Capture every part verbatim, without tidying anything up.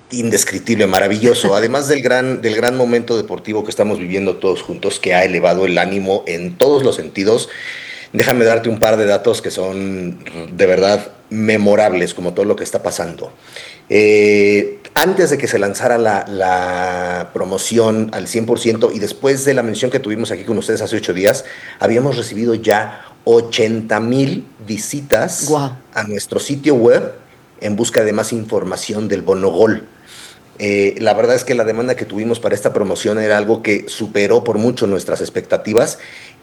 indescriptible, maravilloso, además del gran, del gran momento deportivo que estamos viviendo todos juntos, que ha elevado el ánimo en todos los sentidos. Déjame darte un par de datos que son de verdad memorables, como todo lo que está pasando. Eh, antes de que se lanzara la, la promoción al cien por ciento y después de la mención que tuvimos aquí con ustedes hace ocho días, habíamos recibido ya ochenta mil visitas wow. a nuestro sitio web en busca de más información del Bono Gol. Eh, la verdad es que la demanda que tuvimos para esta promoción era algo que superó por mucho nuestras expectativas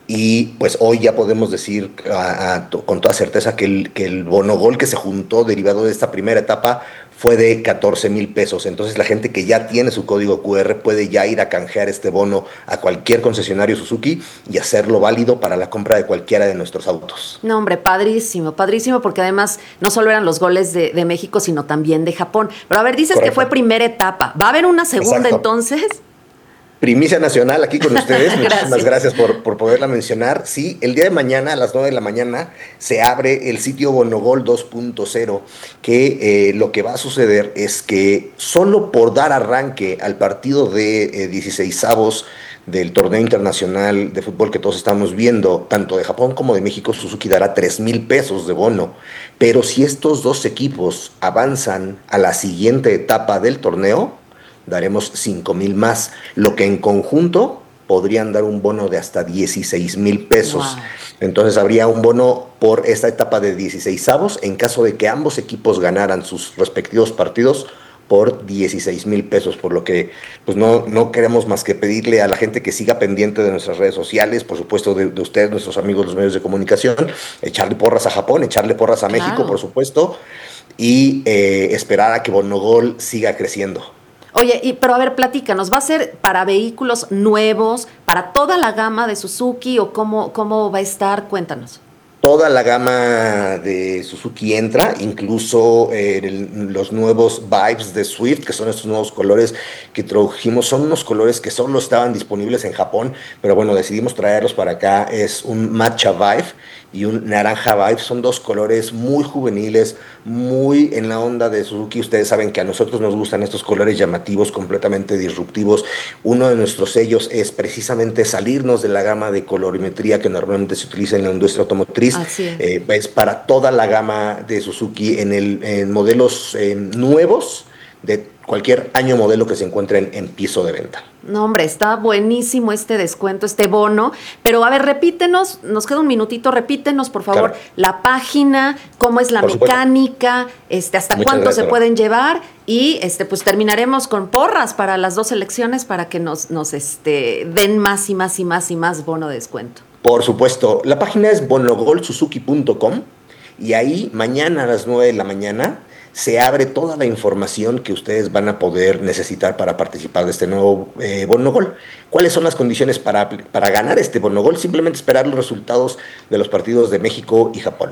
y pues hoy ya podemos decir a, a, con toda certeza que el, que el Bono Gol que se juntó derivado de esta primera etapa fue de catorce mil pesos. Entonces la gente que ya tiene su código cu erre puede ya ir a canjear este bono a cualquier concesionario Suzuki y hacerlo válido para la compra de cualquiera de nuestros autos. No, hombre, padrísimo, padrísimo, porque además no solo eran los goles de, de México, sino también de Japón. Pero a ver, dices Correcto. Que fue primera etapa. ¿Va a haber una segunda Exacto. entonces? Primicia nacional aquí con ustedes. Gracias. Muchísimas gracias por, por poderla mencionar. Sí, el día de mañana a las nueve de la mañana se abre el sitio Bonogol dos punto cero, que eh, lo que va a suceder es que solo por dar arranque al partido de eh, dieciseisavos del torneo internacional de fútbol que todos estamos viendo, tanto de Japón como de México, Suzuki dará tres mil pesos de bono. Pero si estos dos equipos avanzan a la siguiente etapa del torneo, daremos cinco mil más, lo que en conjunto podrían dar un bono de hasta dieciséis mil pesos. Wow. Entonces habría un bono por esta etapa de dieciseisavos en caso de que ambos equipos ganaran sus respectivos partidos por dieciséis mil pesos, por lo que pues no, no queremos más que pedirle a la gente que siga pendiente de nuestras redes sociales, por supuesto de, de ustedes, nuestros amigos, los medios de comunicación, echarle porras a Japón, echarle porras a claro. México, por supuesto, y eh, esperar a que Bonogol siga creciendo. Oye, y, pero a ver, platícanos, ¿va a ser para vehículos nuevos, para toda la gama de Suzuki o cómo, cómo va a estar? Cuéntanos. Toda la gama de Suzuki entra, incluso eh, el, los nuevos Vibes de Swift, que son estos nuevos colores que trajimos, son unos colores que solo estaban disponibles en Japón, pero bueno, decidimos traerlos para acá. Es un Matcha Vibe y un Naranja Vibe, son dos colores muy juveniles, muy en la onda de Suzuki. Ustedes saben que a nosotros nos gustan estos colores llamativos, completamente disruptivos. Uno de nuestros sellos es precisamente salirnos de la gama de colorimetría que normalmente se utiliza en la industria automotriz. Así es. Eh, es para toda la gama de Suzuki en, el, en modelos eh, nuevos de cualquier año modelo que se encuentren en piso de venta. No, hombre, está buenísimo este descuento, este bono. Pero a ver, repítenos, nos queda un minutito, repítenos, por favor, claro. la página, cómo es la por mecánica, este, hasta Muchas cuánto gracias, se pueden llevar y este, pues terminaremos con porras para las dos selecciones para que nos, nos este, den más y más y más y más bono de descuento. Por supuesto, la página es bonogol suzuki punto com y ahí mañana a las nueve de la mañana se abre toda la información que ustedes van a poder necesitar para participar de este nuevo eh, Bonogol. ¿Cuáles son las condiciones para, para ganar este Bonogol? Simplemente esperar los resultados de los partidos de México y Japón.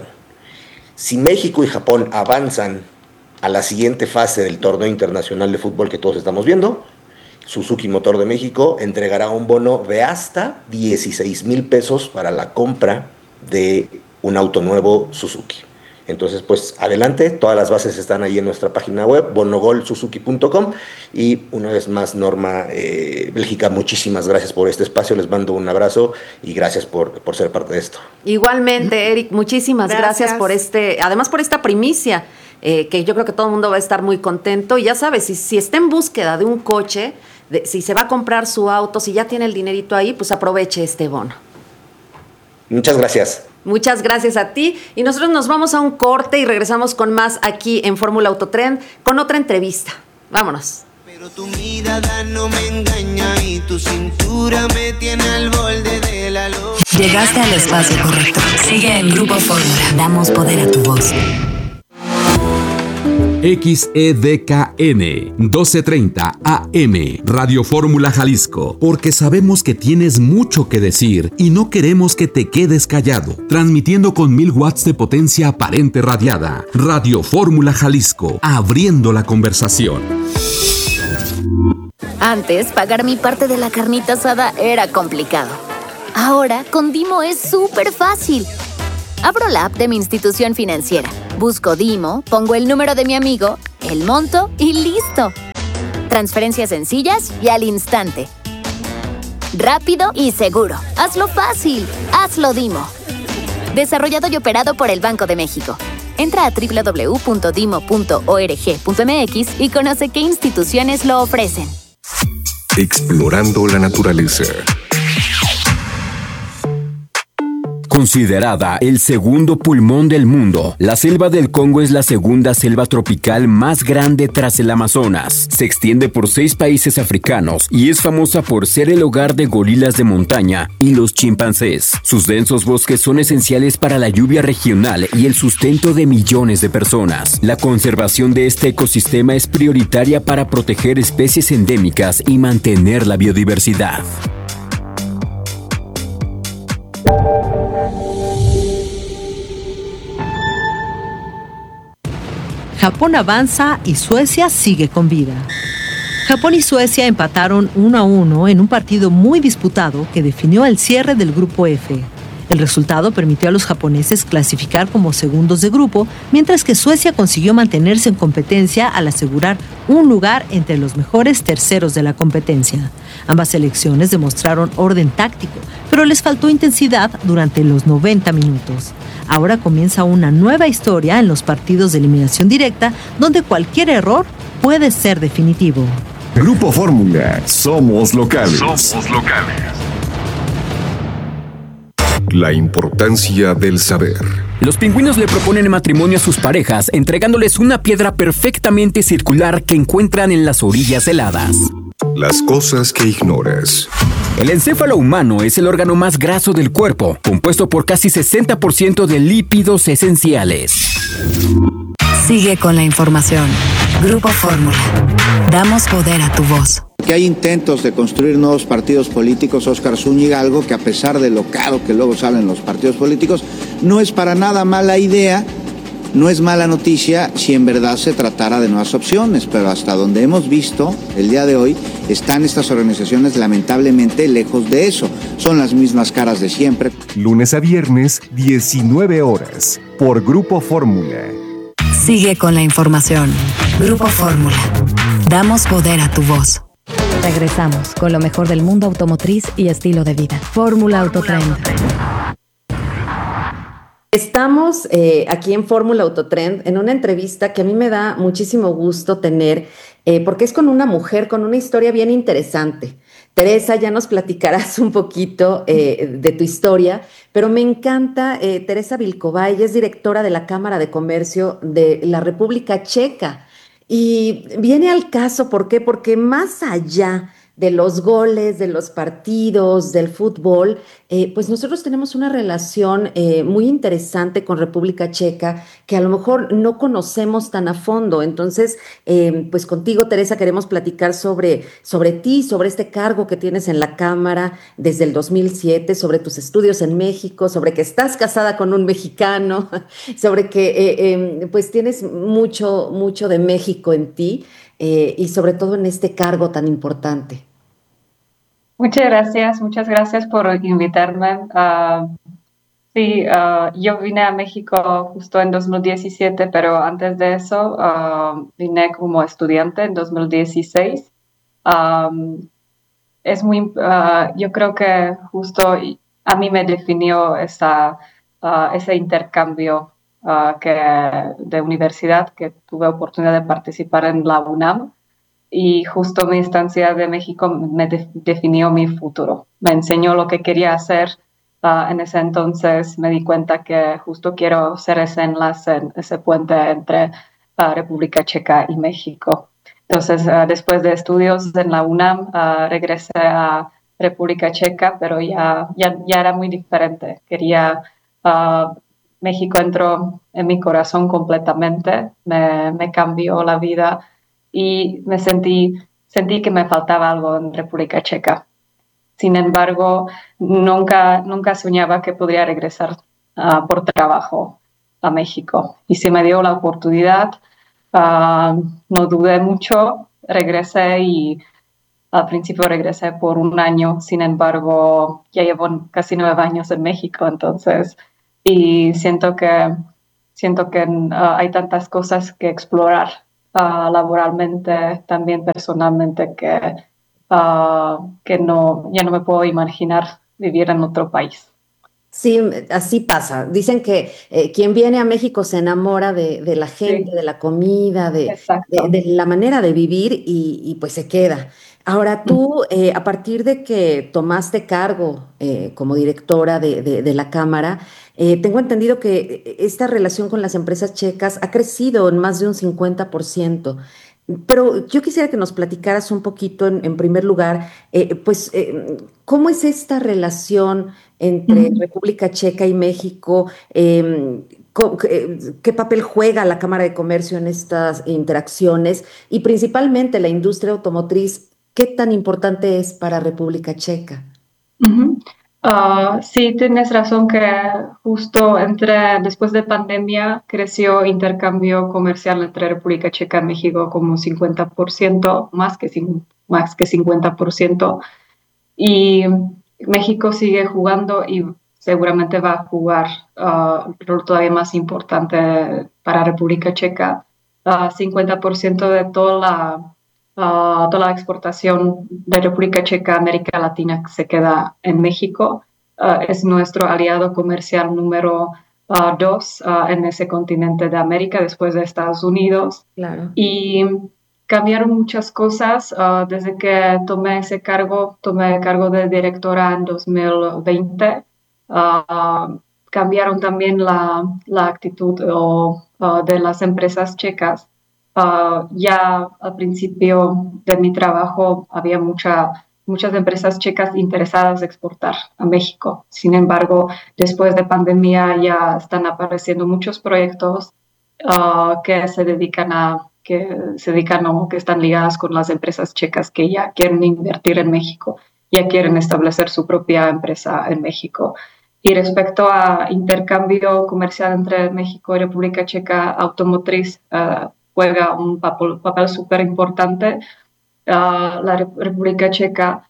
Si México y Japón avanzan a la siguiente fase del torneo internacional de fútbol que todos estamos viendo, Suzuki Motor de México entregará un bono de hasta dieciséis mil pesos para la compra de un auto nuevo Suzuki. Entonces, pues adelante, todas las bases están ahí en nuestra página web, bonogol suzuki punto com. Y una vez más, Norma eh, Bélgica, muchísimas gracias por este espacio, les mando un abrazo y gracias por, por ser parte de esto. Igualmente, Eric, muchísimas gracias, gracias por este, además por esta primicia, eh, que yo creo que todo el mundo va a estar muy contento. Y ya sabes, si, si está en búsqueda de un coche, de, si se va a comprar su auto, si ya tiene el dinerito ahí, pues aproveche este bono. Muchas gracias. Muchas gracias a ti y nosotros nos vamos a un corte y regresamos con más aquí en Fórmula Autotrend con otra entrevista. Vámonos. Pero tu mirada no me engaña y tu cintura me tiene al borde de la luz. Llegaste al espacio correcto. Sigue en Grupo Fórmula. Damos poder a tu voz. X E D K N doce treinta A M Radio Fórmula Jalisco, porque sabemos que tienes mucho que decir y no queremos que te quedes callado. Transmitiendo con mil watts de potencia aparente radiada. Radio Fórmula Jalisco, abriendo la conversación. Antes, pagar mi parte de la carnita asada era complicado. Ahora, con Dimo es súper fácil. Abro la app de mi institución financiera, busco Dimo, pongo el número de mi amigo, el monto y listo. Transferencias sencillas y al instante. Rápido y seguro. Hazlo fácil. Hazlo Dimo. Desarrollado y operado por el Banco de México. Entra a doble u doble u doble u punto dimo punto org punto eme equis y conoce qué instituciones lo ofrecen. Explorando la naturaleza. Considerada el segundo pulmón del mundo, la selva del Congo es la segunda selva tropical más grande tras el Amazonas. Se extiende por seis países africanos y es famosa por ser el hogar de gorilas de montaña y los chimpancés. Sus densos bosques son esenciales para la lluvia regional y el sustento de millones de personas. La conservación de este ecosistema es prioritaria para proteger especies endémicas y mantener la biodiversidad. Japón avanza y Suecia sigue con vida. Japón y Suecia empataron uno a uno en un partido muy disputado que definió el cierre del Grupo F. El resultado permitió a los japoneses clasificar como segundos de grupo, mientras que Suecia consiguió mantenerse en competencia al asegurar un lugar entre los mejores terceros de la competencia. Ambas selecciones demostraron orden táctico, pero les faltó intensidad durante los noventa minutos. Ahora comienza una nueva historia en los partidos de eliminación directa, donde cualquier error puede ser definitivo. Grupo Fórmula, somos locales. Somos locales. La importancia del saber. Los pingüinos le proponen matrimonio a sus parejas, entregándoles una piedra perfectamente circular que encuentran en las orillas heladas. Las cosas que ignoras. El encéfalo humano es el órgano más graso del cuerpo, compuesto por casi sesenta por ciento de lípidos esenciales. Sigue con la información. Grupo Fórmula. Damos poder a tu voz. Que hay intentos de construir nuevos partidos políticos, Óscar Zúñiga, algo que a pesar de lo caro que luego salen los partidos políticos, no es para nada mala idea, no es mala noticia si en verdad se tratara de nuevas opciones, pero hasta donde hemos visto el día de hoy, están estas organizaciones lamentablemente lejos de eso. Son las mismas caras de siempre. Lunes a viernes, diecinueve horas, por Grupo Fórmula. Sigue con la información. Grupo Fórmula. Damos poder a tu voz. Regresamos con lo mejor del mundo automotriz y estilo de vida. Fórmula Autotrend. Estamos eh, aquí en Fórmula Autotrend en una entrevista que a mí me da muchísimo gusto tener, eh, porque es con una mujer con una historia bien interesante. Teresa, ya nos platicarás un poquito eh, de tu historia, pero me encanta, eh, Teresa Vilkova, ella es directora de la Cámara de Comercio de la República Checa. Y viene al caso, ¿por qué? Porque más allá de los goles, de los partidos, del fútbol, eh, pues nosotros tenemos una relación eh, muy interesante con República Checa que a lo mejor no conocemos tan a fondo. Entonces, eh, pues contigo, Teresa, queremos platicar sobre, sobre ti, sobre este cargo que tienes en la Cámara desde el dos mil siete, sobre tus estudios en México, sobre que estás casada con un mexicano, sobre que eh, eh, pues tienes mucho, mucho de México en ti. Eh, y sobre todo en este cargo tan importante. Muchas gracias, muchas gracias por invitarme. Uh, sí, uh, yo vine a México justo en dos mil diecisiete, pero antes de eso uh, vine como estudiante en dos mil dieciséis. Um, es muy, uh, yo creo que justo a mí me definió esa, uh, ese intercambio Uh, que, de universidad, que tuve oportunidad de participar en la UNAM, y justo mi estancia de México me de, definió mi futuro. Me enseñó lo que quería hacer. Uh, en ese entonces me di cuenta que justo quiero ser ese enlace, ese puente entre uh, República Checa y México. Entonces, uh, después de estudios en la UNAM, uh, regresé a República Checa, pero ya, ya, ya era muy diferente. Quería... Uh, México entró en mi corazón completamente, me, me cambió la vida y me sentí, sentí que me faltaba algo en República Checa. Sin embargo, nunca, nunca soñaba que podría regresar uh, por trabajo a México. Y se me dio la oportunidad, uh, no dudé mucho, regresé y al principio regresé por un año. Sin embargo, ya llevo casi nueve años en México, entonces... Y siento que, siento que uh, hay tantas cosas que explorar uh, laboralmente, también personalmente, que, uh, que no, ya no me puedo imaginar vivir en otro país. Sí, así pasa. Dicen que eh, quien viene a México se enamora de, de la gente, Sí, de la comida, de, de- exacto. de la manera de vivir y, y, pues se queda. Ahora tú, eh, a partir de que tomaste cargo eh, como directora de, de- de la Cámara, eh, tengo entendido que eh, esta relación con las empresas checas ha crecido en más de un cincuenta por ciento. Pero yo quisiera que nos platicaras un poquito, en, en primer lugar, eh, pues, eh, ¿cómo es esta relación entre Ujú. República Checa y México? Eh, co- eh, ¿Qué papel juega la Cámara de Comercio en estas interacciones? Y principalmente la industria automotriz, ¿qué tan importante es para República Checa? Ujú. Ah, sí, tienes razón que justo entre, después de pandemia creció intercambio comercial entre República Checa y México como cincuenta por ciento, más que, cin- más que cincuenta por ciento. Y México sigue jugando y seguramente va a jugar uh, un rol todavía más importante para República Checa. Uh, cincuenta por ciento de toda la, uh, toda la exportación de República Checa a América Latina se queda en México. Uh, es nuestro aliado comercial número uh, dos uh, en ese continente de América después de Estados Unidos. Claro. Y cambiaron muchas cosas uh, desde que tomé ese cargo, tomé el cargo de directora en dos mil veinte. Uh, cambiaron también la, la actitud uh, uh, de las empresas checas. Uh, ya al principio de mi trabajo había mucha, muchas empresas checas interesadas en exportar a México. Sin embargo, después de pandemia ya están apareciendo muchos proyectos uh, que se dedican a que se dedican o que están ligadas con las empresas checas que ya quieren invertir en México, ya quieren establecer su propia empresa en México. Y respecto a intercambio comercial entre México y República Checa, automotriz uh, juega un papel, papel súper importante. Uh, la Rep República Checa,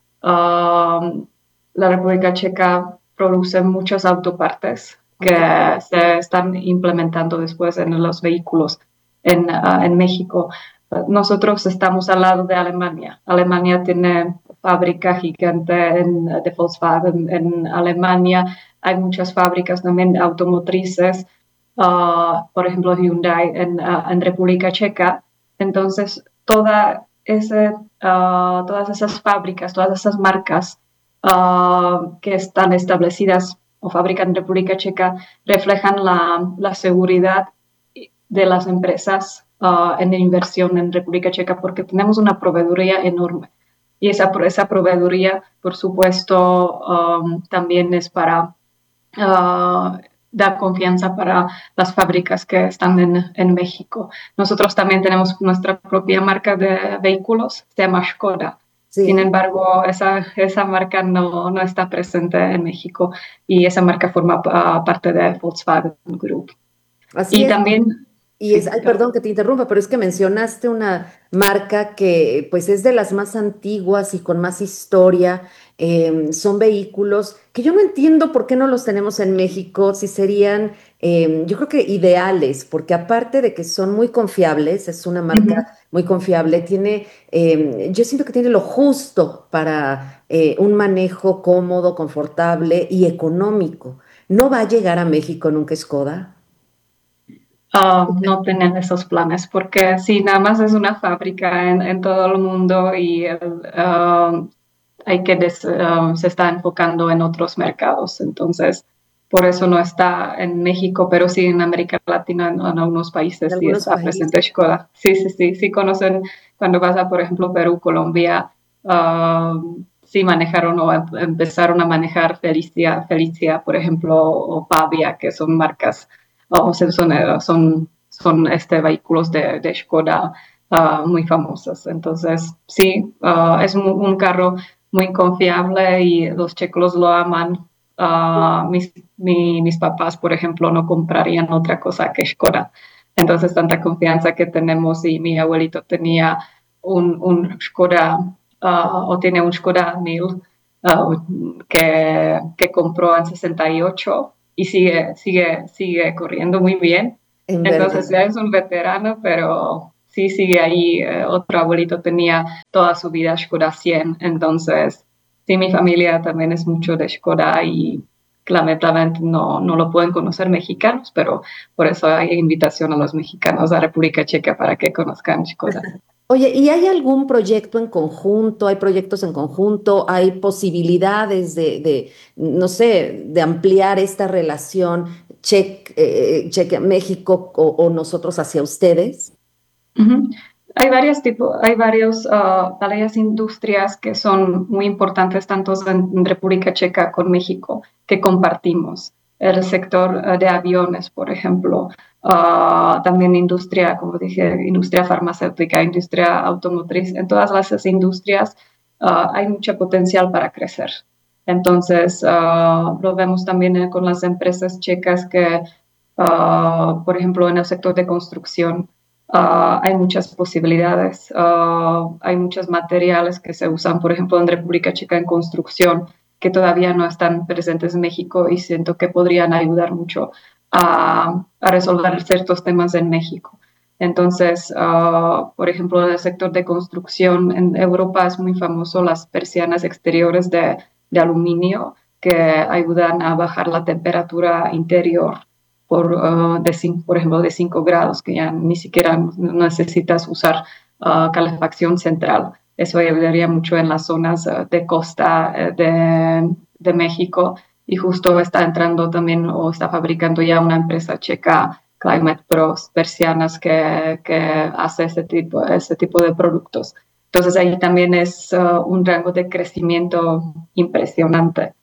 uh, la República Checa produce muchas autopartes que Ok. se están implementando después en los vehículos en, uh, en México. Uh, nosotros estamos al lado de Alemania. Alemania tiene fábrica gigante en, de Volkswagen en Alemania. Hay muchas fábricas también automotrices, uh, por ejemplo Hyundai en, uh, en República Checa. Entonces, toda ese, uh, todas esas fábricas, todas esas marcas uh, que están establecidas o fabrican en República Checa reflejan la, la seguridad de las empresas uh, en inversión en República Checa porque tenemos una proveeduría enorme. Y esa, esa proveeduría, por supuesto, um, también es para uh, dar confianza para las fábricas que están en, en México. Nosotros también tenemos nuestra propia marca de vehículos, se llama Škoda. Sin Sí. embargo, esa, esa marca no, no está presente en México y esa marca forma uh, parte de Volkswagen Group. Así Y es. también, Y es, sí, ay, perdón que te interrumpa, pero es que mencionaste una marca que pues es de las más antiguas y con más historia. Em, son vehículos que yo no entiendo por qué no los tenemos en México, si serían, em, yo creo que ideales, porque aparte de que son muy confiables, es una marca uh-huh. muy confiable, tiene, em, yo siento que tiene lo justo para eh, un manejo cómodo, confortable y económico. ¿No va a llegar a México nunca Škoda? Uh, no tienen esos planes porque sí, nada más es una fábrica en, en todo el mundo y uh, hay que des, uh, se está enfocando en otros mercados. Entonces, por eso no está en México, pero sí en América Latina, en, en algunos países En sí algunos está presente países. Škoda. Sí, sí, sí, sí conocen cuando vas a, por ejemplo, Perú, Colombia, uh, sí manejaron o em, empezaron a manejar Felicia, Felicia, por ejemplo, o Pavia, que son marcas o son, son, son este, vehículos de, de Škoda uh, muy famosos. Entonces, sí, uh, es un, un carro muy confiable y los checos lo aman. Uh, mis, mi, mis papás, por ejemplo, no comprarían otra cosa que Škoda. Entonces, tanta confianza que tenemos y mi abuelito tenía un, un Škoda uh, o tiene un Škoda mil uh, que, que compró en sesenta y ocho y sigue, sigue, sigue corriendo muy bien. En Entonces verdad. ya es un veterano, pero sí sigue ahí. Eh, otro abuelito tenía toda su vida Škoda cien, entonces sí, mi familia también es mucho de Škoda y lamentablemente no, no lo pueden conocer mexicanos, pero por eso hay invitación a los mexicanos a República Checa para que conozcan Škoda. Oye, ¿y hay algún proyecto en conjunto? ¿Hay proyectos en conjunto? ¿Hay posibilidades de, de no sé, de ampliar esta relación Checa, eh, Checa México o, o nosotros hacia ustedes? Uh-huh. Hay varios tipos, hay varios, uh, varias industrias que son muy importantes tanto en, en República Checa con México que compartimos. El sector uh, de aviones, por ejemplo, uh, también industria, como dije, industria farmacéutica, industria automotriz. En todas las industrias uh, hay mucho potencial para crecer. Entonces, uh, lo vemos también con las empresas checas que, uh, por ejemplo, en el sector de construcción, Uh, hay muchas posibilidades, uh, hay muchos materiales que se usan, por ejemplo, en República Checa en construcción, que todavía no están presentes en México y siento que podrían ayudar mucho a, a resolver ciertos temas en México. Entonces, uh, por ejemplo, en el sector de construcción en Europa es muy famoso las persianas exteriores de, de aluminio que ayudan a bajar la temperatura interior. Por, uh, de cinco, por ejemplo, de cinco grados, que ya ni siquiera necesitas usar uh, calefacción central. Eso ayudaría mucho en las zonas uh, de costa uh, de, de México. Y justo está entrando también o está fabricando ya una empresa checa, Climate Pros, persianas, que, que hace ese tipo, ese tipo de productos. Entonces ahí también es uh, un rango de crecimiento impresionante.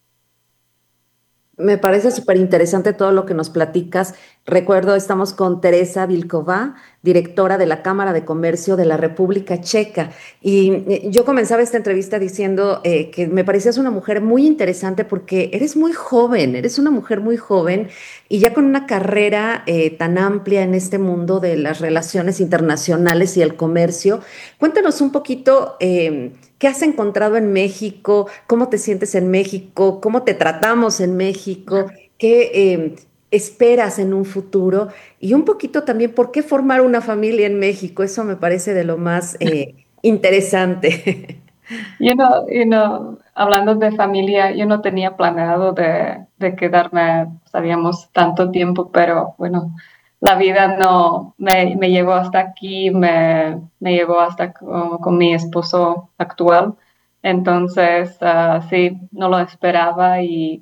Me parece súper interesante todo lo que nos platicas. Recuerdo, estamos con Teresa Vilková, directora de la Cámara de Comercio de la República Checa. Y yo comenzaba esta entrevista diciendo eh, que me parecías una mujer muy interesante porque eres muy joven, eres una mujer muy joven y ya con una carrera eh, tan amplia en este mundo de las relaciones internacionales y el comercio. Cuéntanos un poquito eh, qué has encontrado en México, cómo te sientes en México, cómo te tratamos en México, qué eh, esperas en un futuro y un poquito también por qué formar una familia en México. Eso me parece de lo más eh, interesante. Yo no, you know, hablando de familia, yo no tenía planeado de, de quedarme, sabíamos, tanto tiempo, pero bueno, la vida no me, me llevó hasta aquí, me, me llevó hasta con, con mi esposo actual. Entonces, uh, sí, no lo esperaba, y,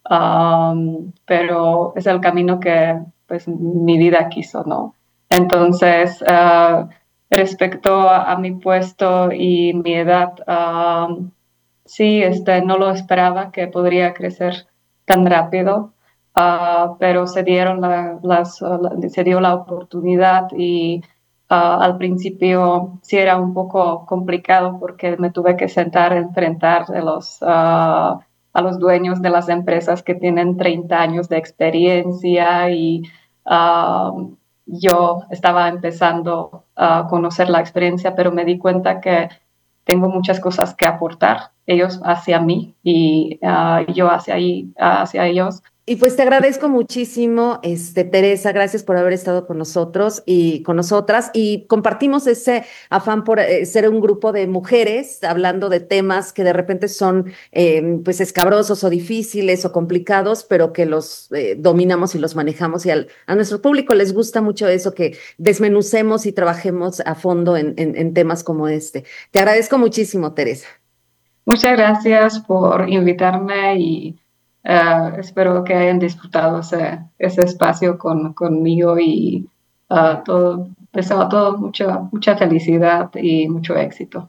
um, pero es el camino que pues, mi vida quiso, ¿no? Entonces, uh, respecto a, a mi puesto y mi edad, um, sí, este, no lo esperaba que podría crecer tan rápido. Uh, pero se dieron la, las, uh, la, se dio la oportunidad y uh, al principio sí era un poco complicado porque me tuve que sentar a enfrentar a los, uh, a los dueños de las empresas que tienen treinta años de experiencia y uh, yo estaba empezando a conocer la experiencia, pero me di cuenta que tengo muchas cosas que aportar, ellos hacia mí y uh, yo hacia, ahí, hacia ellos. Y pues te agradezco muchísimo, este, Teresa, gracias por haber estado con nosotros y con nosotras, y compartimos ese afán por eh, ser un grupo de mujeres hablando de temas que de repente son eh, pues escabrosos o difíciles o complicados, pero que los eh, dominamos y los manejamos, y al, a nuestro público les gusta mucho eso, que desmenucemos y trabajemos a fondo en, en, en temas como este. Te agradezco muchísimo, Teresa. Muchas gracias por invitarme y Uh, espero que hayan disfrutado ese, ese espacio con, conmigo y uh, todo, deseo a todos mucha, mucha felicidad y mucho éxito.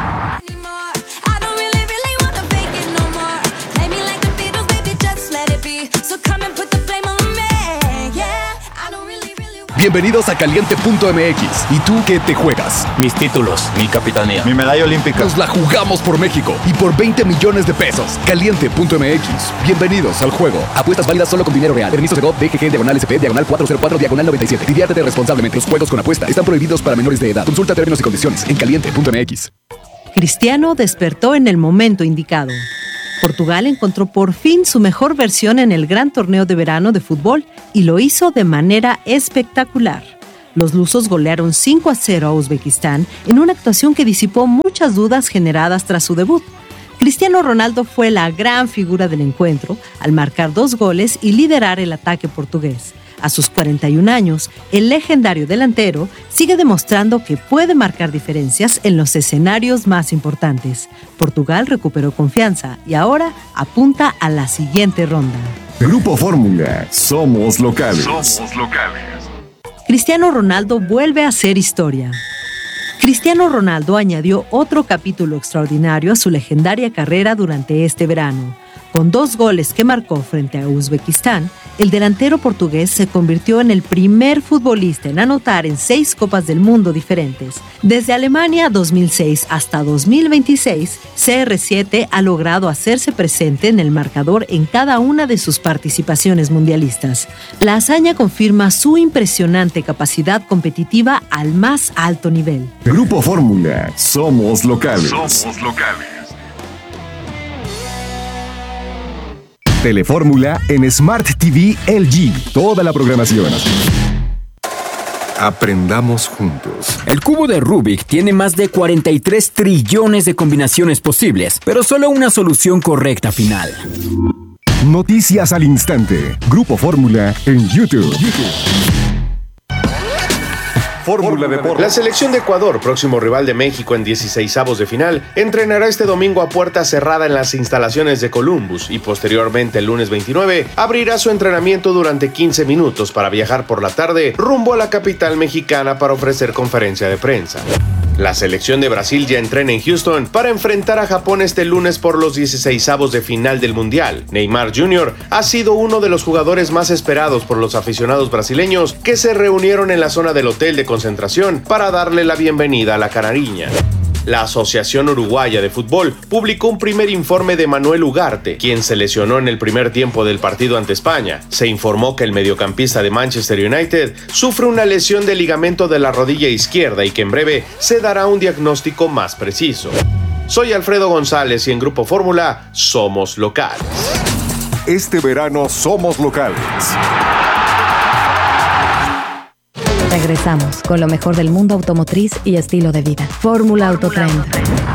Bienvenidos a Caliente punto M X. ¿Y tú qué te juegas? Mis títulos, mi capitanía, mi medalla olímpica. Nos la jugamos por México y por veinte millones de pesos. Caliente punto M X. Bienvenidos al juego. Apuestas válidas solo con dinero real. Permiso de G O V, D G G, diagonal S P, diagonal cuatro cero cuatro, diagonal noventa y siete. Diviértete responsablemente. Los juegos con apuesta están prohibidos para menores de edad. Consulta términos y condiciones en Caliente punto M X. Cristiano despertó en el momento indicado. Portugal encontró por fin su mejor versión en el gran torneo de verano de fútbol y lo hizo de manera espectacular. Los lusos golearon cinco a cero a Uzbekistán en una actuación que disipó muchas dudas generadas tras su debut. Cristiano Ronaldo fue la gran figura del encuentro al marcar dos goles y liderar el ataque portugués. A sus cuarenta y un años, el legendario delantero sigue demostrando que puede marcar diferencias en los escenarios más importantes. Portugal recuperó confianza y ahora apunta a la siguiente ronda. Grupo Fórmula, somos locales. Somos locales. Cristiano Ronaldo vuelve a hacer historia. Cristiano Ronaldo añadió otro capítulo extraordinario a su legendaria carrera durante este verano. Con dos goles que marcó frente a Uzbekistán, el delantero portugués se convirtió en el primer futbolista en anotar en seis Copas del Mundo diferentes. Desde Alemania dos mil seis hasta dos mil veintiséis, C R siete ha logrado hacerse presente en el marcador en cada una de sus participaciones mundialistas. La hazaña confirma su impresionante capacidad competitiva al más alto nivel. Grupo Fórmula, somos locales. Somos locales. Telefórmula en Smart T V L G. Toda la programación. Aprendamos juntos. El cubo de Rubik tiene más de cuarenta y tres trillones de combinaciones posibles, pero solo una solución correcta final. Noticias al instante. Grupo Fórmula en YouTube. Fórmula Deportes. La selección de Ecuador, próximo rival de México en dieciseisavos de final, entrenará este domingo a puerta cerrada en las instalaciones de Columbus y posteriormente el lunes veintinueve abrirá su entrenamiento durante quince minutos para viajar por la tarde rumbo a la capital mexicana para ofrecer conferencia de prensa. La selección de Brasil ya entrena en Houston para enfrentar a Japón este lunes por los dieciseisavos de final del Mundial. Neymar junior ha sido uno de los jugadores más esperados por los aficionados brasileños que se reunieron en la zona del hotel de concentración para darle la bienvenida a la canariña. La Asociación Uruguaya de Fútbol publicó un primer informe de Manuel Ugarte, quien se lesionó en el primer tiempo del partido ante España. Se informó que el mediocampista de Manchester United sufre una lesión de ligamento de la rodilla izquierda y que en breve se dará un diagnóstico más preciso. Soy Alfredo González y en Grupo Fórmula somos locales. Este verano somos locales. Regresamos con lo mejor del mundo automotriz y estilo de vida. Fórmula Autotrend.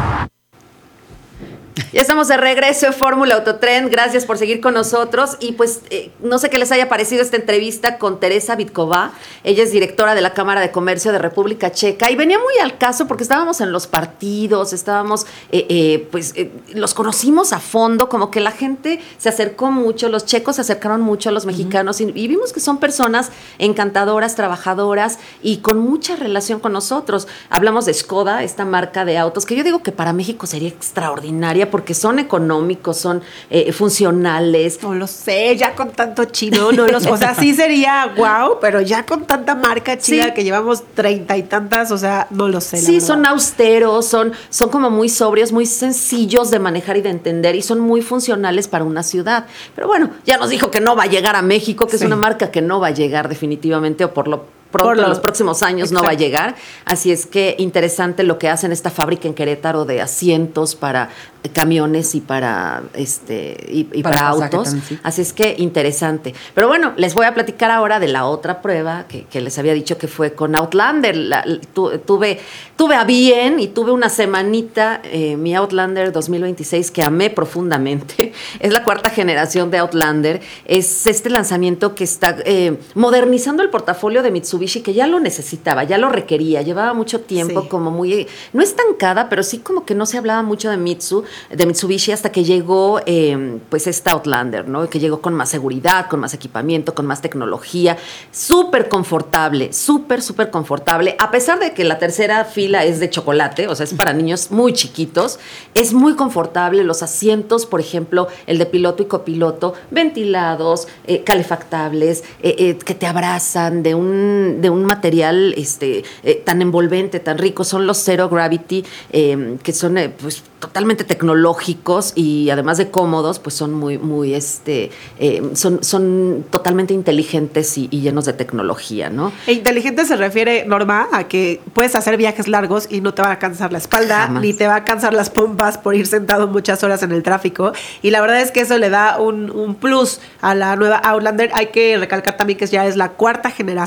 Ya estamos de regreso en Fórmula Autotrend. Gracias por seguir con nosotros. Y pues eh, no sé qué les haya parecido esta entrevista con Teresa Vitková. Ella es directora de la Cámara de Comercio de República Checa y venía muy al caso porque estábamos en los partidos, estábamos, eh, eh, pues eh, los conocimos a fondo, como que la gente se acercó mucho, los checos se acercaron mucho a los mexicanos uh-huh. y, y vimos que son personas encantadoras, trabajadoras y con mucha relación con nosotros. Hablamos de Skoda, esta marca de autos que yo digo que para México sería extraordinaria porque son económicos, son eh, funcionales. No lo sé, ya con tanto chino, no los, o sea, sí sería wow, pero ya con tanta marca china sí. que llevamos treinta y tantas, o sea, no lo sé. Sí, son austeros, son, son como muy sobrios, muy sencillos de manejar y de entender y son muy funcionales para una ciudad. Pero bueno, ya nos dijo que no va a llegar a México, que sí. es una marca que no va a llegar definitivamente o por lo pronto, por lo, en los próximos años exacto. no va a llegar, así es que interesante lo que hacen esta fábrica en Querétaro de asientos para camiones y para este y, y para, para autos, también, sí. así es que interesante. Pero bueno, les voy a platicar ahora de la otra prueba que, que les había dicho que fue con Outlander. La, tu, tuve tuve a bien y tuve una semanita eh, mi Outlander dos mil veintiséis que amé profundamente. Es la cuarta generación de Outlander. Es este lanzamiento que está eh, modernizando el portafolio de Mitsubishi, que ya lo necesitaba, ya lo requería, llevaba mucho tiempo sí. como muy, no estancada, pero sí como que no se hablaba mucho de Mitsu, de Mitsubishi hasta que llegó eh, pues esta Outlander, ¿no? Que llegó con más seguridad, con más equipamiento, con más tecnología, súper confortable, súper, súper confortable, a pesar de que la tercera fila es de chocolate, o sea, es para niños muy chiquitos, es muy confortable, los asientos, por ejemplo, el de piloto y copiloto, ventilados, eh, calefactables, eh, eh, que te abrazan de un, de un material este, eh, tan envolvente, tan rico, son los Zero Gravity, eh, que son eh, pues totalmente tecnológicos y además de cómodos, pues son muy, muy, este, eh, son, son totalmente inteligentes y, y llenos de tecnología, ¿no? E inteligente se refiere, Norma, a que puedes hacer viajes largos y no te va a cansar la espalda, Jamás. ni te va a cansar las pompas por ir sentado muchas horas en el tráfico, y la verdad es que eso le da un, un plus a la nueva Outlander. Hay que recalcar también que ya es la cuarta generación, sí, sí,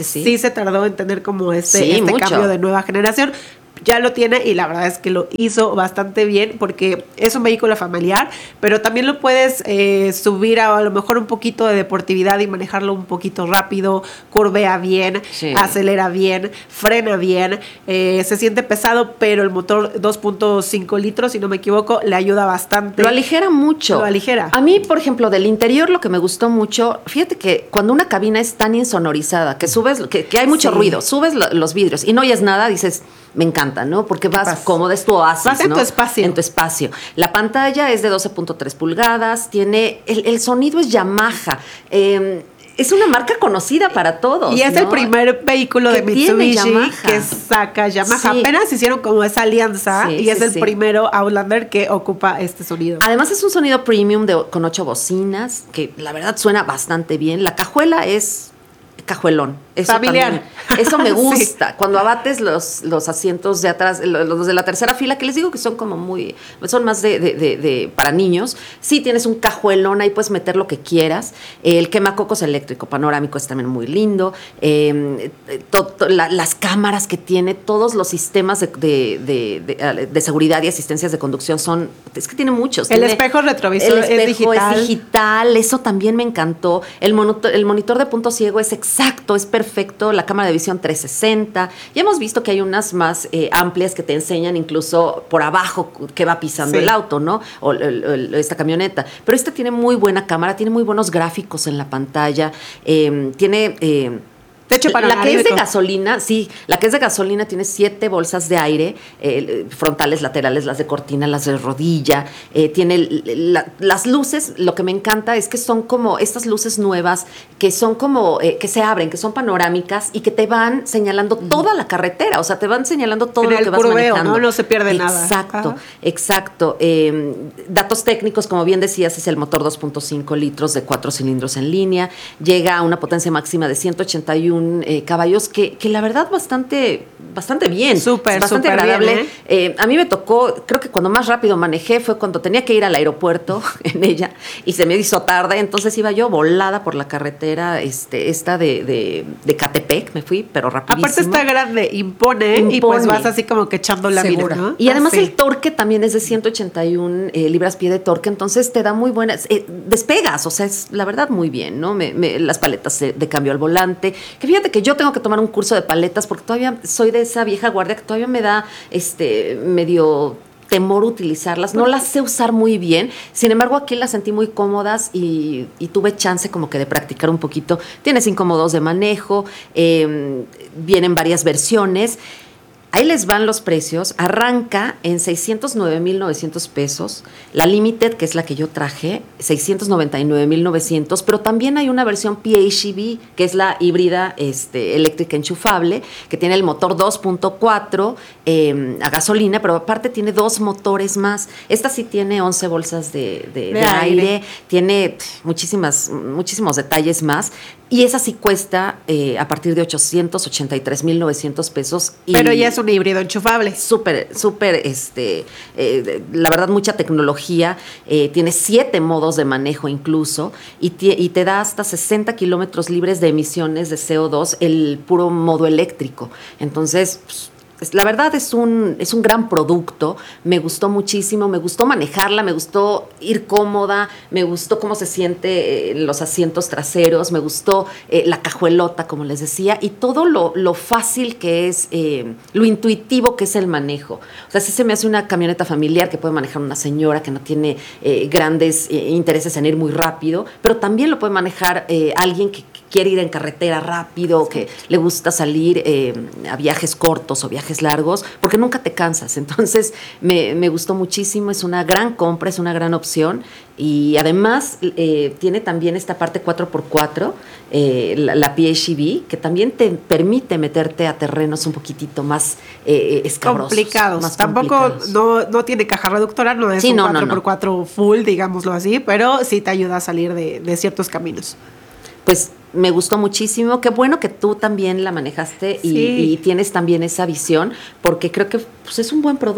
sí. sí se tardó en tener como este, sí, este mucho. cambio de nueva generación. Ya lo tiene y la verdad es que lo hizo bastante bien porque es un vehículo familiar, pero también lo puedes eh, subir a, a lo mejor un poquito de deportividad y manejarlo un poquito rápido, curvea bien, sí. acelera bien, frena bien, eh, se siente pesado, pero el motor dos punto cinco litros, si no me equivoco, le ayuda bastante. Lo aligera mucho. Lo aligera. A mí, por ejemplo, del interior lo que me gustó mucho, fíjate que cuando una cabina es tan insonorizada, que subes, que, que hay mucho sí. ruido, subes lo, los vidrios y no oyes nada, dices... Me encanta, ¿no? Porque vas, vas. cómodo, es tu oasis, vas en ¿no? tu espacio. En tu espacio. La pantalla es de doce punto tres pulgadas, tiene... El, el sonido es Yamaha. Eh, es una marca conocida para todos, y es ¿no? el primer vehículo de Mitsubishi que saca Yamaha. Sí. Apenas hicieron como esa alianza sí, y es sí, el sí. primero Outlander que ocupa este sonido. Además es un sonido premium de, con ocho bocinas, que la verdad suena bastante bien. La cajuela es... cajuelón. Eso familiar. También, eso me gusta. Sí. Cuando abates los, los asientos de atrás, los de la tercera fila, que les digo que son como muy, son más de, de, de, de para niños. Sí, tienes un cajuelón, ahí puedes meter lo que quieras. El quemacocos eléctrico panorámico es también muy lindo. Eh, to, to, la, las cámaras que tiene, todos los sistemas de, de, de, de, de seguridad y asistencias de conducción son, es que tiene muchos. El tiene, espejo retrovisor el espejo es digital. es digital, eso también me encantó. El monitor, el monitor de punto ciego es exacto, es perfecto. Perfecto, la cámara de visión trescientos sesenta. Ya hemos visto que hay unas más eh, amplias que te enseñan incluso por abajo que va pisando sí. el auto, ¿no? O el, el, esta camioneta. Pero esta tiene muy buena cámara, tiene muy buenos gráficos en la pantalla, eh, tiene... Eh, Techo la que es de gasolina, sí, la que es de gasolina tiene siete bolsas de aire, eh, frontales, laterales, las de cortina, las de rodilla, eh, tiene la, las luces, lo que me encanta es que son como estas luces nuevas, que son como, eh, que se abren, que son panorámicas y que te van señalando mm. toda la carretera, o sea, te van señalando todo en lo que vas curveo, manejando. ¿no? No se pierde exacto, nada. Exacto, exacto. Eh, datos técnicos, como bien decías, es el motor dos punto cinco litros de cuatro cilindros en línea, llega a una potencia máxima de ciento ochenta y uno Eh, caballos que, que la verdad bastante bastante bien, súper, bastante súper agradable. Bien, ¿eh? Eh, a mí me tocó, creo que cuando más rápido manejé fue cuando tenía que ir al aeropuerto en ella y se me hizo tarde, entonces iba yo volada por la carretera este esta de, de, de Catepec, me fui, pero rapidísimo. Aparte está grande, impone, impone. Y pues vas así como que echando la vida, ¿no? Y además ah, sí. el torque también es de ciento ochenta y uno eh, libras-pie de torque, entonces te da muy buenas, eh, despegas, o sea, es la verdad muy bien, ¿no? Me, me, las paletas de, de cambio al volante, que fíjate que yo tengo que tomar un curso de paletas porque todavía soy de esa vieja guardia que todavía me da este medio temor utilizarlas, no las sé usar muy bien, sin embargo aquí las sentí muy cómodas y, y tuve chance como que de practicar un poquito. Tiene cinco modos de manejo, eh, vienen varias versiones. Ahí les van los precios. Arranca en seiscientos nueve mil novecientos pesos. La Limited, que es la que yo traje, seiscientos noventa y nueve mil novecientos. Pero también hay una versión P H E V, que es la híbrida este, eléctrica enchufable, que tiene el motor dos punto cuatro eh, a gasolina, pero aparte tiene dos motores más. Esta sí tiene once bolsas de, de, de, de aire. aire. Tiene muchísimas, muchísimos detalles más. Y esa sí cuesta eh, a partir de ochocientos ochenta y tres mil novecientos pesos. Y pero ya es un híbrido enchufable. Súper, súper, este, eh, la verdad, mucha tecnología. Eh, tiene siete modos de manejo incluso y te, y te da hasta sesenta kilómetros libres de emisiones de C O dos el puro modo eléctrico. Entonces, pues, la verdad es un, es un gran producto, me gustó muchísimo, me gustó manejarla, me gustó ir cómoda, me gustó cómo se siente eh, los asientos traseros, me gustó eh, la cajuelota, como les decía, y todo lo, lo fácil que es, eh, lo intuitivo que es el manejo. O sea, sí se me hace una camioneta familiar que puede manejar una señora que no tiene eh, grandes eh, intereses en ir muy rápido, pero también lo puede manejar eh, alguien que, que quiere ir en carretera rápido, sí. que le gusta salir eh, a viajes cortos o viajes largos, porque nunca te cansas. Entonces me, me gustó muchísimo, es una gran compra, es una gran opción y además eh, tiene también esta parte cuatro por cuatro, eh, la, la P H E V, que también te permite meterte a terrenos un poquitito más eh, escabrosos. Complicados. Más Tampoco complicados. No, no tiene caja reductora, no es sí, un no, cuatro por cuatro no, no. full, digámoslo así, pero sí te ayuda a salir de, de ciertos caminos. Pues me gustó muchísimo, qué bueno que tú también la manejaste y, sí. y tienes también esa visión, porque creo que pues, es un buen producto.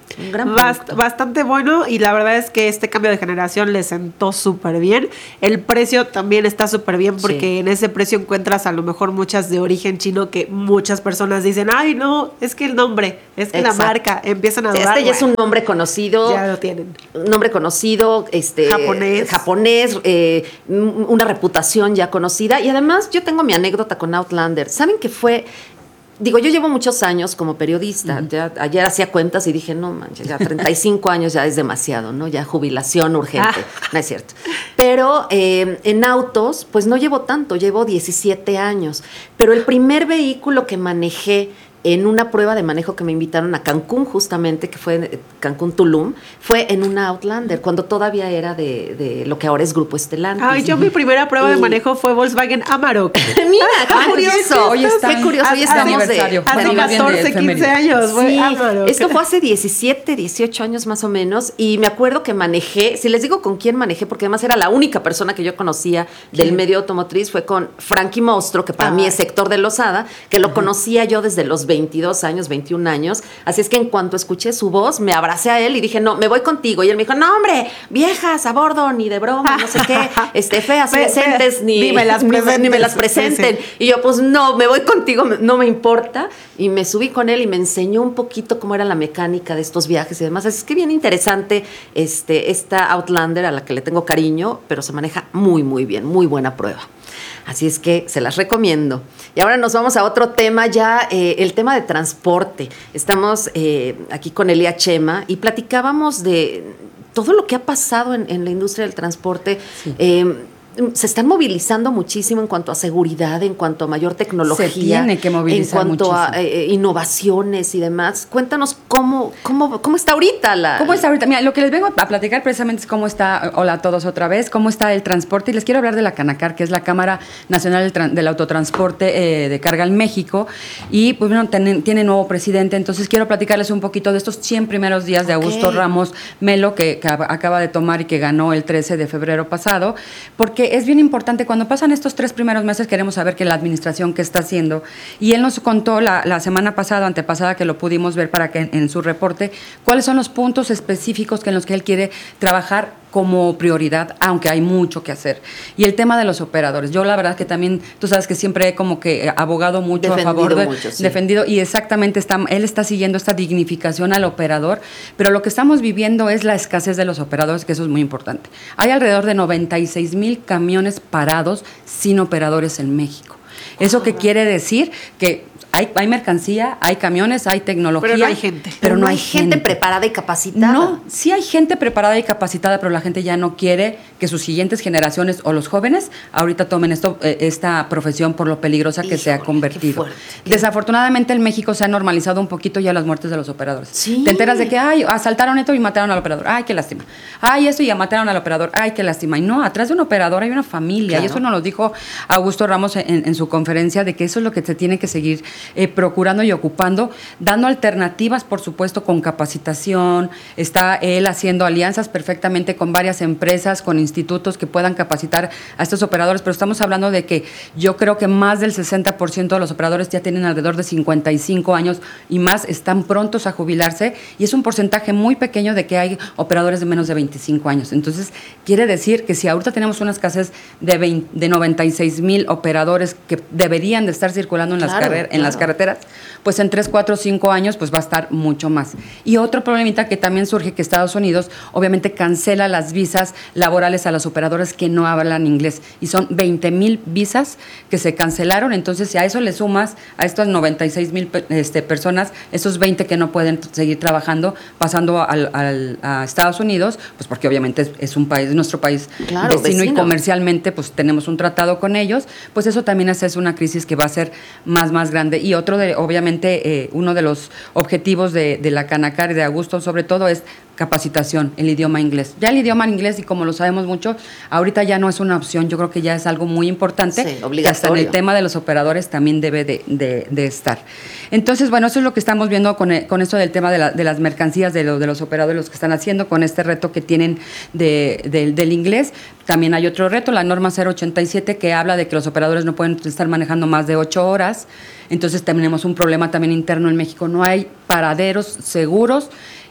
Un gran Bast- bastante bueno y la verdad es que este cambio de generación le sentó súper bien. El precio también está súper bien porque sí. en ese precio encuentras a lo mejor muchas de origen chino que muchas personas dicen, ay no, es que el nombre, es que Exacto. la marca, empiezan a sí, dudar. Este ya bueno, es un nombre conocido. Ya lo tienen. Un nombre conocido, este, japonés, japonés eh, una reputación ya conocida y además yo tengo mi anécdota con Outlander. ¿Saben que fue... Digo, yo llevo muchos años como periodista. Uh-huh. Ya, ayer hacía cuentas y dije, no manches, ya treinta y cinco años ya es demasiado, ¿no? Ya jubilación urgente. Ah. No es cierto. Pero eh, en autos, pues no llevo tanto, llevo diecisiete años. Pero el primer vehículo que manejé en una prueba de manejo que me invitaron a Cancún, justamente, que fue Cancún Tulum, fue en una Outlander, cuando todavía era de, de lo que ahora es Grupo Stellantis. Ay, yo mi primera prueba y... de manejo fue Volkswagen Amarok. Mira, qué ah, curioso. Hoy está, qué curioso. Hoy estamos de... Hace catorce, quince años. Fue sí, Amarok. Esto fue hace diecisiete, dieciocho años más o menos, y me acuerdo que manejé, si les digo con quién manejé, porque además era la única persona que yo conocía del ¿Quién? medio automotriz, fue con Frankie Mostro, que para ah. mí es Héctor de Lozada, que lo uh-huh. conocía yo desde los veintidós años, veintiún años, así es que en cuanto escuché su voz, me abracé a él y dije, no, me voy contigo, y él me dijo, no hombre, viejas a bordo, ni de broma, no sé qué, este, feas, decentes, ni, ni me las presenten, ni me las presenten, sí, sí. y yo pues no, me voy contigo, no me importa, y me subí con él y me enseñó un poquito cómo era la mecánica de estos viajes y demás, así es que bien interesante este, esta Outlander a la que le tengo cariño, pero se maneja muy muy bien, muy buena prueba. Así es que se las recomiendo. Y ahora nos vamos a otro tema ya, eh, el tema de transporte. Estamos eh, aquí con Elia Chema y platicábamos de todo lo que ha pasado en, en la industria del transporte. Sí. Eh, se están movilizando muchísimo en cuanto a seguridad, en cuanto a mayor tecnología. Se tiene que movilizar En cuanto muchísimo. a eh, innovaciones y demás. Cuéntanos cómo, cómo, cómo está ahorita la... ¿Cómo está ahorita? Mira, lo que les vengo a platicar precisamente es cómo está, hola a todos otra vez, cómo está el transporte. Y les quiero hablar de la Canacar, que es la Cámara Nacional del, del Autotransporte eh, de Carga en México. Y pues bueno, ten, tiene nuevo presidente, entonces quiero platicarles un poquito de estos cien primeros días de Augusto okay. Ramos Melo, que, que acaba de tomar y que ganó el trece de febrero pasado, porque es bien importante, cuando pasan estos tres primeros meses queremos saber que la administración qué está haciendo, y él nos contó la, la semana pasada, antepasada, que lo pudimos ver para que en, en su reporte, cuáles son los puntos específicos que en los que él quiere trabajar como prioridad, aunque hay mucho que hacer. Y el tema de los operadores, yo la verdad que también, tú sabes que siempre he como que abogado mucho defendido a favor de, mucho, sí. defendido, y exactamente está, él está siguiendo esta dignificación al operador, pero lo que estamos viviendo es la escasez de los operadores, que eso es muy importante. Hay alrededor de noventa y seis mil camiones parados sin operadores en México. ¿Eso qué quiere decir? Que Hay, hay mercancía, hay camiones, hay tecnología. Pero no hay gente. Pero, pero no hay gente, gente preparada y capacitada. No, sí hay gente preparada y capacitada, pero la gente ya no quiere que sus siguientes generaciones o los jóvenes ahorita tomen esto, eh, esta profesión por lo peligrosa que Híjole, se ha convertido. Qué fuerte, qué... Desafortunadamente en México se ha normalizado un poquito ya las muertes de los operadores. Sí. Te enteras de que, ay, asaltaron esto y mataron al operador. Ay, qué lástima. Ay, esto y ya mataron al operador. Ay, qué lástima. Y no, atrás de un operador hay una familia. Claro. Y eso nos lo dijo Augusto Ramos en, en su conferencia, de que eso es lo que se tiene que seguir eh, procurando y ocupando, dando alternativas, por supuesto, con capacitación. Está él haciendo alianzas perfectamente con varias empresas, con institutos que puedan capacitar a estos operadores, pero estamos hablando de que yo creo que más del sesenta por ciento de los operadores ya tienen alrededor de cincuenta y cinco años y más, están prontos a jubilarse, y es un porcentaje muy pequeño de que hay operadores de menos de veinticinco años. Entonces, quiere decir que si ahorita tenemos una escasez de, veinte, de noventa y seis mil operadores que deberían de estar circulando en, claro, las, carrer- claro. en las carreteras, pues en tres, cuatro, cinco años pues va a estar mucho más. Y otro problemita que también surge, que Estados Unidos obviamente cancela las visas laborales a los operadores que no hablan inglés, y son veinte mil visas que se cancelaron. Entonces, si a eso le sumas a estas noventa y seis mil este, personas, esos veinte que no pueden seguir trabajando, pasando al, al, a Estados Unidos, pues porque obviamente es, es un país, nuestro país claro, vecino, vecino, y comercialmente pues tenemos un tratado con ellos, pues eso también hace una crisis que va a ser más, más grande. Y otro de, obviamente, eh, uno de los objetivos de, de la Canacar y de Augusto sobre todo es capacitación, el idioma inglés. Ya el idioma inglés, y como lo sabemos mucho, ahorita ya no es una opción, yo creo que ya es algo muy importante, sí, obligatorio, que hasta en el tema de los operadores también debe de, de, de estar. Entonces, bueno, eso es lo que estamos viendo con, el, con esto del tema de, la, de las mercancías, de, lo, de los operadores, los que están haciendo con este reto que tienen de, de, del inglés. También hay otro reto, la norma cero ochenta y siete, que habla de que los operadores no pueden estar manejando más de ocho horas. Entonces tenemos un problema también interno en México, no hay paraderos seguros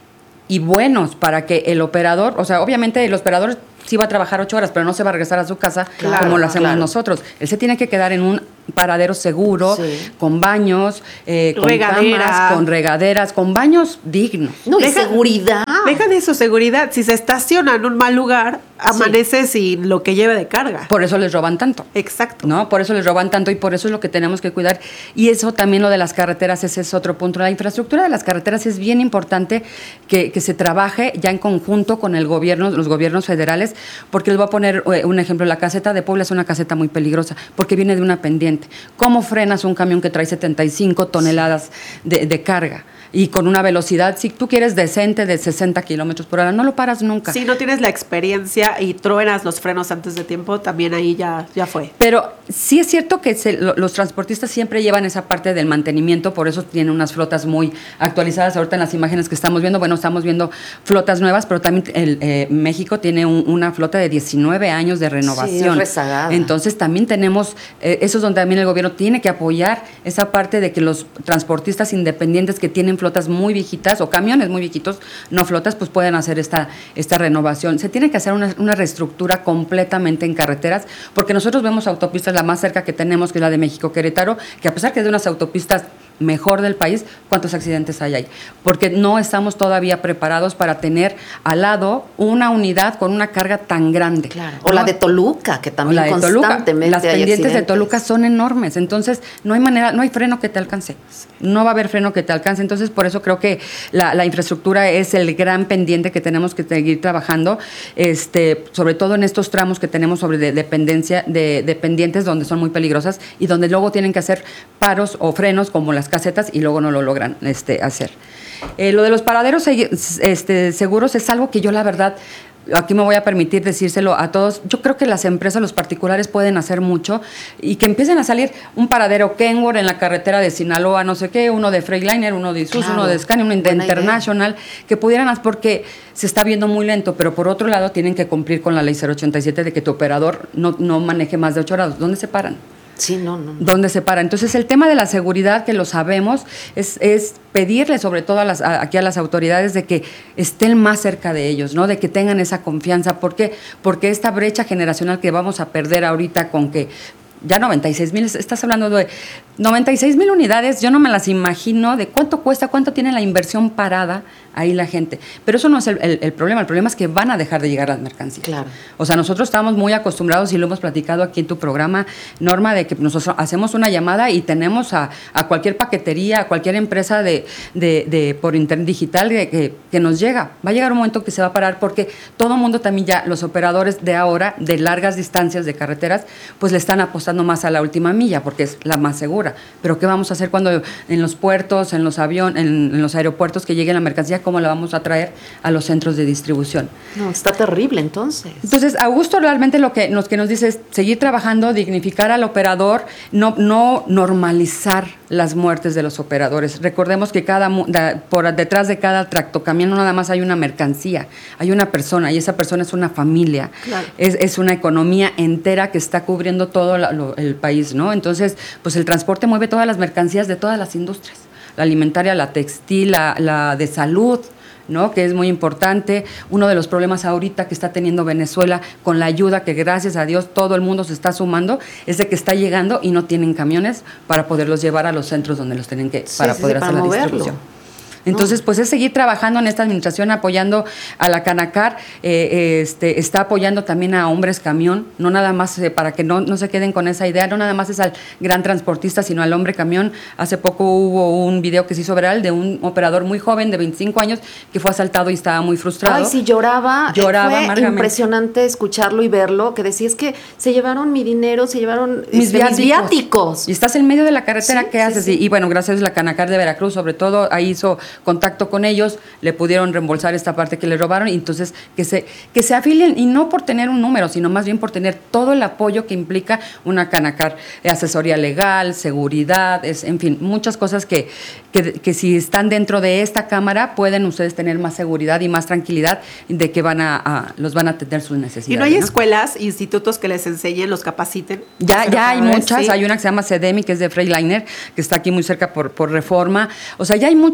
y buenos para que el operador, o sea, obviamente el operador sí va a trabajar ocho horas, pero no se va a regresar a su casa claro, como lo hacemos claro. nosotros. Él se tiene que quedar en un paradero seguro, sí. con baños, eh, con Regadera. camas, con regaderas, con baños dignos. No, y seguridad. Deja de eso, seguridad. Si se estaciona en un mal lugar, amanece sí. sin lo que lleve de carga. Por eso les roban tanto. Exacto. ¿No? Por eso les roban tanto y por eso es lo que tenemos que cuidar. Y eso también lo de las carreteras, ese es otro punto. La infraestructura de las carreteras es bien importante que, que se trabaje ya en conjunto con el gobierno, los gobiernos federales, porque les voy a poner eh, un ejemplo. La caseta de Puebla es una caseta muy peligrosa porque viene de una pendiente. ¿Cómo frenas un camión que trae setenta y cinco toneladas de, de carga? Y con una velocidad, si tú quieres decente, de sesenta kilómetros por hora, no lo paras nunca. Si no tienes la experiencia y truenas los frenos antes de tiempo, también ahí ya, ya fue. Pero sí es cierto que se, lo, los transportistas siempre llevan esa parte del mantenimiento, por eso tienen unas flotas muy actualizadas. Ahorita en las imágenes que estamos viendo, bueno, estamos viendo flotas nuevas, pero también el, eh, México tiene un, una flota de diecinueve años de renovación. Sí, es rezagada. Entonces también tenemos, eh, eso es donde también el gobierno tiene que apoyar esa parte de que los transportistas independientes que tienen flotas muy viejitas o camiones muy viejitos, no flotas, pues pueden hacer esta, esta renovación. Se tiene que hacer una, una reestructura completamente en carreteras, porque nosotros vemos autopistas, la más cerca que tenemos, que es la de México-Querétaro, que a pesar que es de unas autopistas mejor del país, ¿cuántos accidentes hay ahí? Porque no estamos todavía preparados para tener al lado una unidad con una carga tan grande. Claro. O ¿no? La de Toluca, que también la de constantemente Toluca. Las hay pendientes accidentes. de Toluca son enormes, entonces no hay manera, no hay freno que te alcance. No va a haber freno que te alcance, entonces por eso creo que la, la infraestructura es el gran pendiente que tenemos que seguir trabajando, este, sobre todo en estos tramos que tenemos sobre de, dependencia, de, de pendientes donde son muy peligrosas y donde luego tienen que hacer paros o frenos como las casetas y luego no lo logran este, hacer. Eh, lo de los paraderos este, seguros es algo que yo la verdad, aquí me voy a permitir decírselo a todos, yo creo que las empresas, los particulares pueden hacer mucho y que empiecen a salir un paradero Kenworth en la carretera de Sinaloa, no sé qué, uno de Freightliner, uno de Isuzu, claro, uno de Scania, uno de International, idea. Que pudieran hacer porque se está viendo muy lento, pero por otro lado tienen que cumplir con la ley cero ochenta y siete de que tu operador no, no maneje más de ocho horas. ¿Dónde se paran? Sí, no, no. ¿Dónde se para? Entonces, el tema de la seguridad, que lo sabemos, es, es pedirle sobre todo a las, a, aquí a las autoridades de que estén más cerca de ellos, ¿no? De que tengan esa confianza. ¿Por qué? Porque esta brecha generacional que vamos a perder ahorita con que ya noventa y seis mil, estás hablando de noventa y seis mil unidades, yo no me las imagino de cuánto cuesta, cuánto tiene la inversión parada ahí la gente. Pero eso no es el, el, el problema, el problema es que van a dejar de llegar las mercancías. Claro. O sea, nosotros estamos muy acostumbrados y lo hemos platicado aquí en tu programa, Norma, de que nosotros hacemos una llamada y tenemos a, a cualquier paquetería, a cualquier empresa de, de, de por internet digital de, que, que nos llega. Va a llegar un momento que se va a parar porque todo el mundo también ya, los operadores de ahora, de largas distancias de carreteras, pues le están apostando más a la última milla porque es la más segura. Pero ¿qué vamos a hacer cuando en los puertos, en los aviones, en, en los aeropuertos que llegue la mercancía, cómo la vamos a traer a los centros de distribución? No, está terrible entonces. Entonces, Augusto realmente lo que nos, que nos dice es seguir trabajando, dignificar al operador, no, no normalizar las muertes de los operadores. Recordemos que cada da, por detrás de cada tractocamión no nada más hay una mercancía, hay una persona y esa persona es una familia, claro. es, es una economía entera que está cubriendo todo la, lo, el país, ¿no? Entonces, pues el transporte mueve todas las mercancías de todas las industrias, la alimentaria, la textil, la, la de salud, ¿no? Que es muy importante. Uno de los problemas ahorita que está teniendo Venezuela con la ayuda que gracias a Dios todo el mundo se está sumando es de que está llegando y no tienen camiones para poderlos llevar a los centros donde los tienen que, sí, para sí, poder sí, hacer para la moverlo. distribución. Entonces, pues es seguir trabajando en esta administración, apoyando a la Canacar, eh, este, está apoyando también a Hombres Camión, no nada más eh, para que no, no se queden con esa idea, no nada más es al gran transportista, sino al hombre camión. Hace poco hubo un video que se hizo viral de un operador muy joven de veinticinco años que fue asaltado y estaba muy frustrado. Ay, sí, lloraba. Lloraba Fue amargamente. Impresionante escucharlo y verlo, que decía es que se llevaron mi dinero, se llevaron mis, este, viáticos. mis viáticos. Y estás en medio de la carretera, sí, ¿qué sí, haces? sí. Y, y bueno, gracias a la Canacar de Veracruz, sobre todo, ahí hizo contacto con ellos. Ellos le pudieron reembolsar esta parte que le robaron y entonces que se, que se afilien y no por tener un número, sino más bien por tener todo el apoyo que implica una Canacar, asesoría legal, seguridad, es, en fin, muchas cosas que, que, que si están dentro de esta cámara pueden ustedes tener más seguridad y más tranquilidad de que van a, a los van a atender sus necesidades. ¿Y no hay ¿no? escuelas, institutos que les enseñen, los capaciten? Ya, ya hay muchas, sí. Hay una que se llama CEDEMI, que es de Freightliner, que está aquí muy cerca por, por Reforma. O sea, ya hay muchas escuelas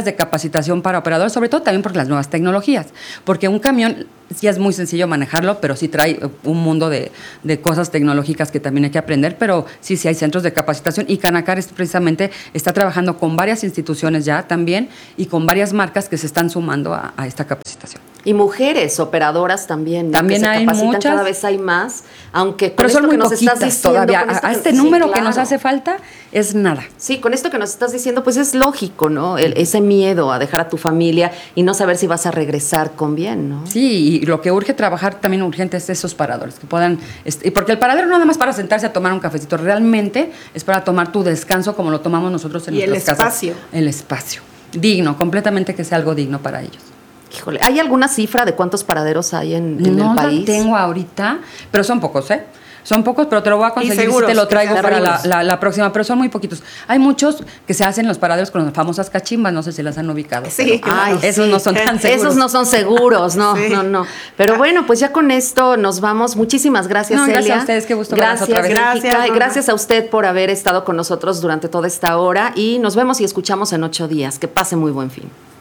escuelas de capacitación para operadores, sobre todo también por las nuevas tecnologías, porque un camión sí es muy sencillo manejarlo, pero sí trae un mundo de, de cosas tecnológicas que también hay que aprender, pero sí, sí hay centros de capacitación y Canacar es, precisamente está trabajando con varias instituciones ya también y con varias marcas que se están sumando a, a esta capacitación. Y mujeres operadoras también, ¿no? También que se hay capacitan, muchas. cada vez hay más, aunque con pero esto son muy que nos poquitas estás diciendo, todavía. con esto A que- este sí, número que claro. nos hace falta es nada. Sí, con esto que nos estás diciendo, pues es lógico, ¿no? El- ese miedo a dejar a tu familia y no saber si vas a regresar con bien, ¿no? Sí, y lo que urge trabajar también urgente es esos paradores, que puedan, este, porque el paradero no nada más para sentarse a tomar un cafecito, realmente es para tomar tu descanso como lo tomamos nosotros en Y el nuestras casas. espacio. El espacio. Digno, completamente que sea algo digno para ellos. Híjole, ¿hay alguna cifra de cuántos paraderos hay en, en no el país? la tengo ahorita, pero son pocos, ¿eh? Son pocos, pero te lo voy a conseguir si seguros, te lo traigo que para la, seguros. la- la próxima, pero son muy poquitos. Hay muchos que se hacen los paraderos con las famosas cachimbas, no sé si las han ubicado. Sí, pero Ay, esos sí. no son tan seguros. Esos no son seguros, no, Sí. no, no. Pero bueno, pues ya con esto nos vamos. Muchísimas gracias, No, Celia. gracias a ustedes, qué gusto verlas Gracias, otra vez. Gracias, Gracias, y Norma. gracias a usted por haber estado con nosotros durante toda esta hora y nos vemos y escuchamos en ocho días. Que pase muy buen fin.